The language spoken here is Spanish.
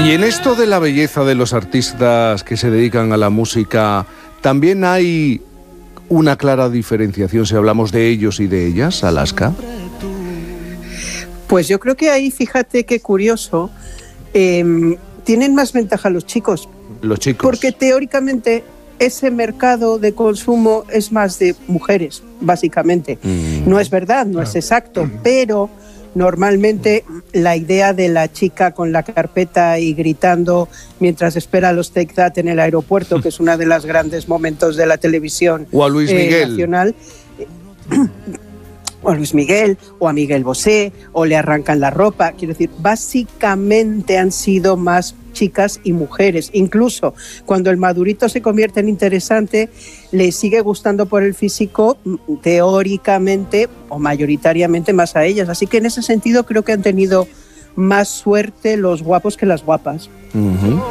Y en esto de la belleza de los artistas que se dedican a la música, ¿también hay una clara diferenciación si hablamos de ellos y de ellas, Alaska? Pues yo creo que ahí, fíjate qué curioso, tienen más ventaja los chicos. Los chicos. Porque teóricamente ese mercado de consumo es más de mujeres, básicamente. No es verdad, no es exacto, pero normalmente la idea de la chica con la carpeta y gritando mientras espera a los Take That en el aeropuerto, que es uno de los grandes momentos de la televisión o a Luis Miguel. Nacional, o a Luis Miguel, o a Miguel Bosé, o le arrancan la ropa. Quiero decir, básicamente han sido más chicas y mujeres. Incluso cuando el madurito se convierte en interesante, le sigue gustando por el físico, teóricamente o mayoritariamente más a ellas. Así que en ese sentido creo que han tenido más suerte los guapos que las guapas.